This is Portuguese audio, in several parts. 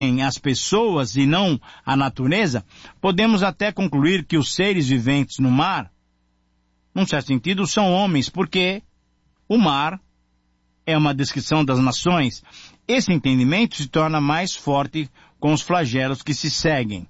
as pessoas e não a natureza, podemos até concluir que os seres viventes no mar, num certo sentido, são homens, porque o mar é uma descrição das nações. Esse entendimento se torna mais forte com os flagelos que se seguem.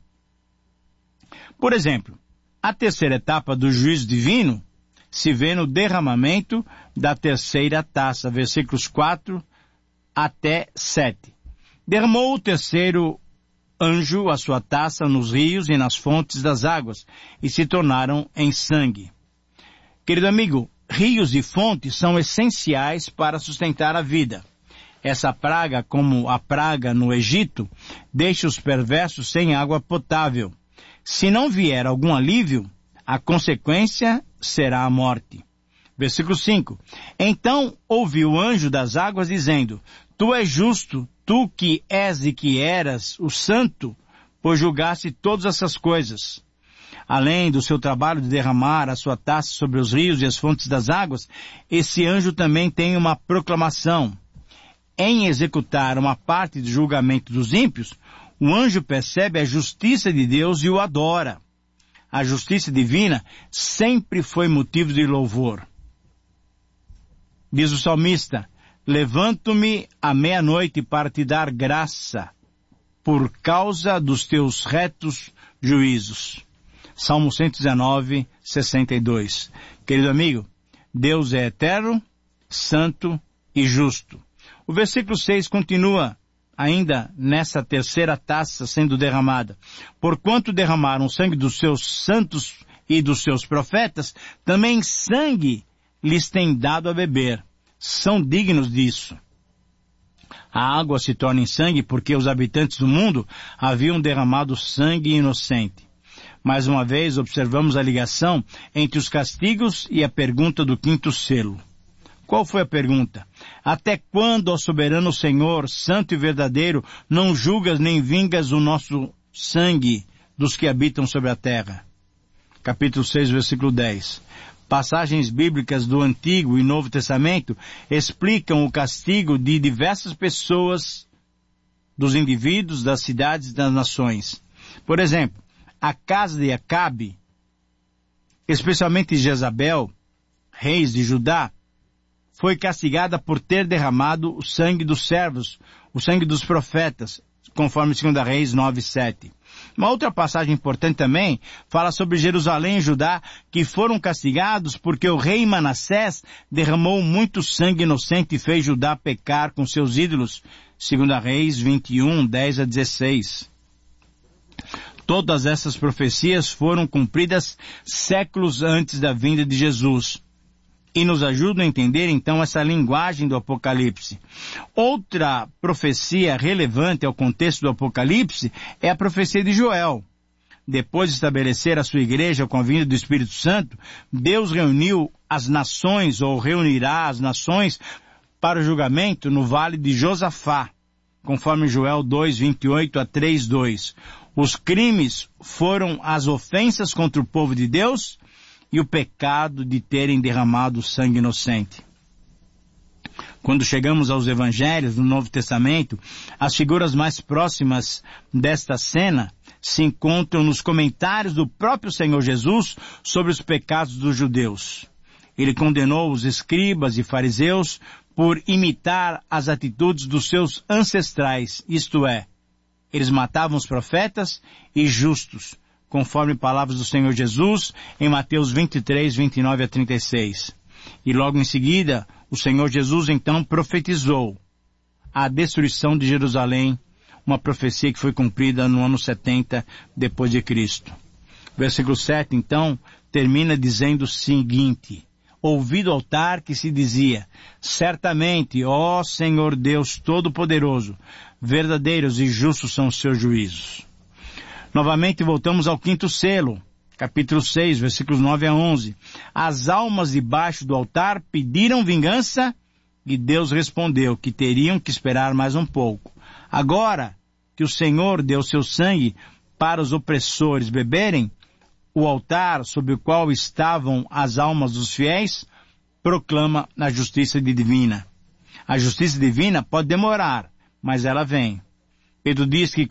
Por exemplo, a terceira etapa do juízo divino se vê no derramamento da terceira taça, versículos 4 até 7. Derramou o terceiro anjo a sua taça nos rios e nas fontes das águas, e se tornaram em sangue. Querido amigo, rios e fontes são essenciais para sustentar a vida. Essa praga, como a praga no Egito, deixa os perversos sem água potável. Se não vier algum alívio, a consequência será a morte. Versículo 5. Então ouviu o anjo das águas dizendo: Tu és justo, tu que és e que eras o santo, pois julgaste todas essas coisas. Além do seu trabalho de derramar a sua taça sobre os rios e as fontes das águas, esse anjo também tem uma proclamação. Em executar uma parte do julgamento dos ímpios, o anjo percebe a justiça de Deus e o adora. A justiça divina sempre foi motivo de louvor. Diz o salmista: Levanto-me à meia-noite para te dar graça, por causa dos teus retos juízos. Salmo 119, 62. Querido amigo, Deus é eterno, santo e justo. O versículo 6 continua ainda nessa terceira taça sendo derramada. Porquanto derramaram o sangue dos seus santos e dos seus profetas, também sangue lhes tem dado a beber. São dignos disso. A água se torna em sangue porque os habitantes do mundo haviam derramado sangue inocente. Mais uma vez observamos a ligação entre os castigos e a pergunta do quinto selo. Qual foi a pergunta? Até quando, ó soberano Senhor, santo e verdadeiro, não julgas nem vingas o nosso sangue dos que habitam sobre a terra? Capítulo 6, versículo 10. Passagens bíblicas do Antigo e Novo Testamento explicam o castigo de diversas pessoas, dos indivíduos, das cidades e das nações. Por exemplo, a casa de Acabe, especialmente Jezabel, reis de Judá, foi castigada por ter derramado o sangue dos servos, o sangue dos profetas, conforme 2 Reis 9:7. Uma outra passagem importante também fala sobre Jerusalém e Judá, que foram castigados porque o rei Manassés derramou muito sangue inocente e fez Judá pecar com seus ídolos. 2 Reis 21, 10-16. Todas essas profecias foram cumpridas séculos antes da vinda de Jesus e nos ajudam a entender então essa linguagem do Apocalipse. Outra profecia relevante ao contexto do Apocalipse é a profecia de Joel. Depois de estabelecer a sua igreja com a vinda do Espírito Santo, Deus reuniu as nações, ou reunirá as nações, para o julgamento no vale de Josafá, conforme Joel 2, 28 a 3, 2. Os crimes foram as ofensas contra o povo de Deus e o pecado de terem derramado sangue inocente. Quando chegamos aos evangelhos do Novo Testamento, as figuras mais próximas desta cena se encontram nos comentários do próprio Senhor Jesus sobre os pecados dos judeus. Ele condenou os escribas e fariseus por imitar as atitudes dos seus ancestrais, isto é, eles matavam os profetas e justos, conforme palavras do Senhor Jesus em Mateus 23, 29 a 36. E logo em seguida, o Senhor Jesus então profetizou a destruição de Jerusalém, uma profecia que foi cumprida no ano 70 depois de Cristo. Versículo 7, então, termina dizendo o seguinte: ouvi do altar que se dizia: certamente, ó Senhor Deus Todo-Poderoso, verdadeiros e justos são os seus juízos. Novamente voltamos ao quinto selo, capítulo 6, versículos 9 a 11. As almas debaixo do altar pediram vingança e Deus respondeu que teriam que esperar mais um pouco. Agora que o Senhor deu seu sangue para os opressores beberem, o altar sobre o qual estavam as almas dos fiéis proclama a justiça divina. A justiça divina pode demorar, mas ela vem. e tu diz que